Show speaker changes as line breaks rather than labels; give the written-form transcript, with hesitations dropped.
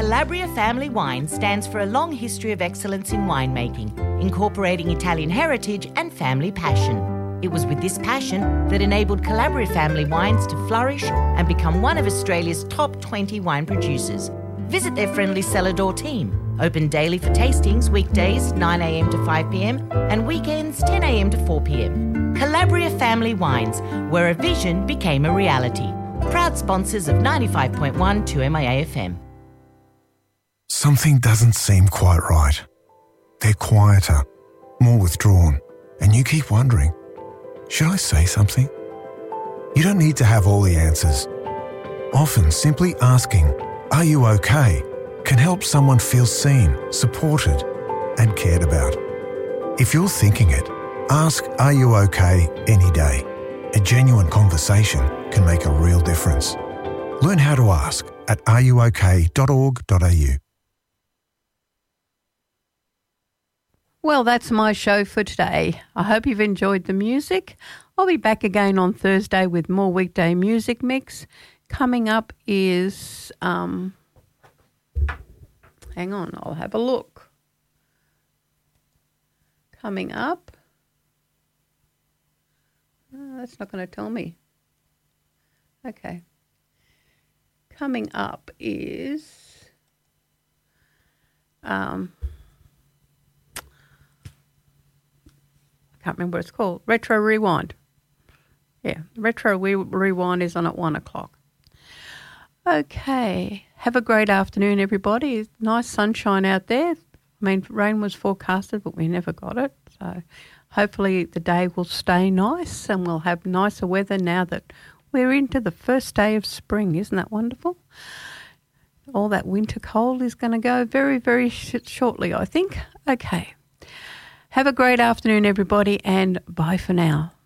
Calabria Family Wine stands for a long history of excellence in winemaking, incorporating Italian heritage and family passion. It was with this passion that enabled Calabria Family Wines to flourish and become one of Australia's top 20 wine producers. Visit their friendly cellar door team. Open daily for tastings, weekdays 9 a.m. to 5 p.m. and weekends 10 a.m. to 4 p.m. Calabria Family Wines, where a vision became a reality. Proud sponsors of 95.1 2MIA FM.
Something doesn't seem quite right. They're quieter, more withdrawn, and you keep wondering, should I say something? You don't need to have all the answers. Often simply asking, "Are you okay?" can help someone feel seen, supported, and cared about. If you're thinking it, ask "Are you okay?" any day. A genuine conversation can make a real difference. Learn how to ask at areyouok.org.au.
Well, that's my show for today. I hope you've enjoyed the music. I'll be back again on Thursday with more weekday music mix. Coming up is, hang on, I'll have a look. Coming up, that's not going to tell me. Okay. Coming up is, can't remember what it's called. Retro Rewind. Yeah, Retro Rewind is on at 1 o'clock. Okay. Have a great afternoon, everybody. Nice sunshine out there. I mean, rain was forecasted, but we never got it. So hopefully the day will stay nice and we'll have nicer weather now that we're into the first day of spring. Isn't that wonderful? All that winter cold is going to go very, very shortly, I think. Okay. Have a great afternoon, everybody, and bye for now.